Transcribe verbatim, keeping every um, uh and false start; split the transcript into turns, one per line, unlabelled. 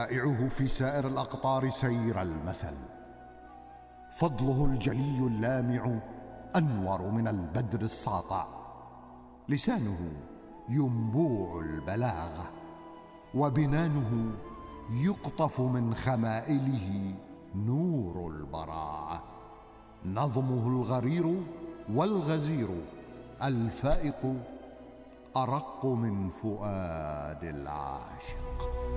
شائعه في سائر الأقطار سير المثل، فضله الجلي اللامع أنور من البدر الساطع، لسانه ينبوع البلاغة، وبنانه يقطف من خمائله نور البراعة، نظمه الغرير والغزير الفائق أرق من فؤاد العاشق.